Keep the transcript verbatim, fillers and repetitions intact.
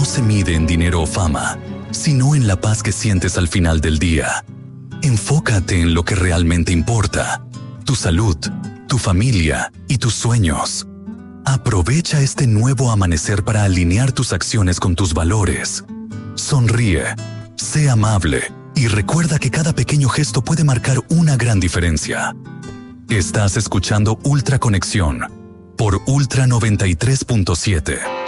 no se mide en dinero o fama, sino en la paz que sientes al final del día. Enfócate en lo que realmente importa: tu salud, tu familia y tus sueños. Aprovecha este nuevo amanecer para alinear tus acciones con tus valores. Sonríe, sé amable y recuerda que cada pequeño gesto puede marcar una gran diferencia. Estás escuchando Ultra Conexión por Ultra noventa y tres punto siete.